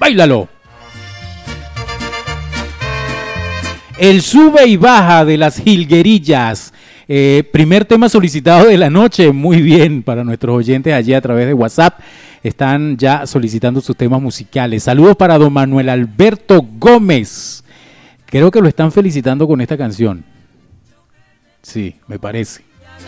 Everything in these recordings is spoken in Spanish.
¡Báilalo! El sube y baja de las jilguerillas. Primer tema solicitado de la noche. Muy bien, para nuestros oyentes allí a través de WhatsApp. Están ya solicitando sus temas musicales. Saludos para don Manuel Alberto Gómez. Creo que lo están felicitando con esta canción. Sí, me parece.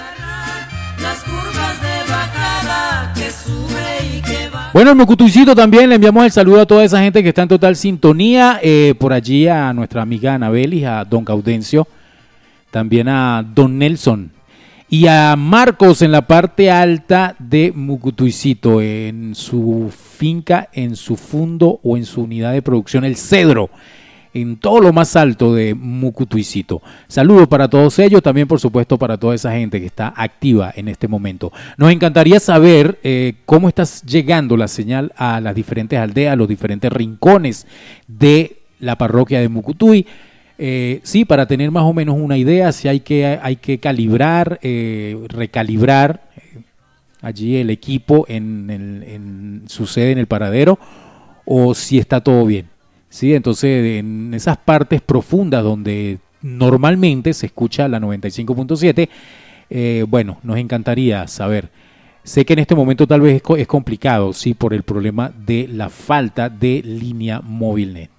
Bueno, el Mucutuicito también le enviamos el saludo a toda esa gente que está en total sintonía. Por allí a nuestra amiga Anabelis, a don Gaudencio, también a don Nelson y a Marcos en la parte alta de Mucutuicito, en su finca, en su fundo o en su unidad de producción El Cedro, en todo lo más alto de Mucutuicito. Saludos para todos ellos, también por supuesto para toda esa gente que está activa en este momento. Nos encantaría saber cómo está llegando la señal a las diferentes aldeas, los diferentes rincones de la parroquia de Mucutuy. Sí, para tener más o menos una idea, si hay que calibrar, recalibrar allí el equipo en su sede en el paradero, o si está todo bien. Sí, entonces en esas partes profundas donde normalmente se escucha la 95.7, bueno, nos encantaría saber. Sé que en este momento tal vez es complicado, sí, por el problema de la falta de línea móvil net.